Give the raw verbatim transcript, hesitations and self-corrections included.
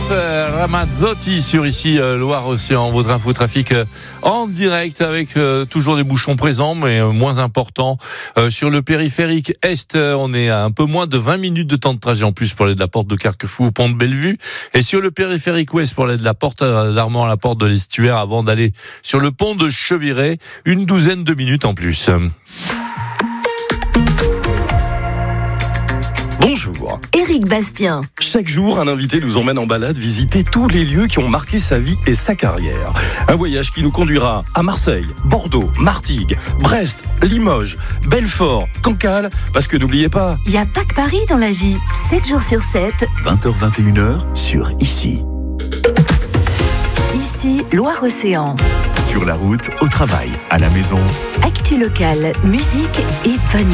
euh, Ramazzotti sur ici euh, Loire-Océan, votre infotrafic euh, en direct avec euh, toujours des bouchons présents mais euh, moins importants euh, sur le périphérique Est. Euh, on est à un peu moins de vingt minutes de temps de trajet en plus pour aller de la porte de Carquefou au pont de Bellevue, et sur le périphérique Ouest pour aller de la porte d'Armand à la porte de l'Estuaire avant d'aller sur le pont de Cheviré, une douzaine de minutes en plus. Bonjour. Éric Bastien. Chaque jour, un invité nous emmène en balade visiter tous les lieux qui ont marqué sa vie et sa carrière. Un voyage qui nous conduira à Marseille, Bordeaux, Martigues, Brest, Limoges, Belfort, Cancale, parce que n'oubliez pas... Il n'y a pas que Paris dans la vie, sept jours sur sept. vingt heures vingt et une heures sur Ici. Ici, Loire-Océan. Sur la route, au travail, à la maison. Actu locale, musique et pognon.